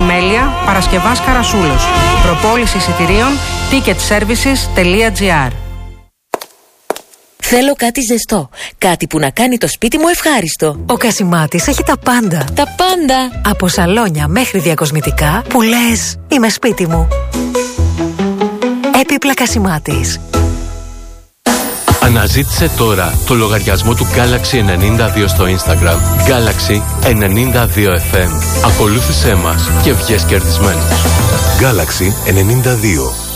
Επιμέλεια, Παρασκευάς Καρασούλος. Προπόληση εισιτηρίων ticketservices.gr. Θέλω κάτι ζεστό. Κάτι που να κάνει το σπίτι μου ευχάριστο. Ο Κασιμάτης έχει τα πάντα. Τα πάντα. Από σαλόνια μέχρι διακοσμητικά που λες είμαι σπίτι μου. Έπιπλα Κασιμάτης. Αναζήτησε τώρα το λογαριασμό του Galaxy 92 στο Instagram. Galaxy 92 FM. Ακολούθησέ μας και βγες κερδισμένος. Galaxy 92.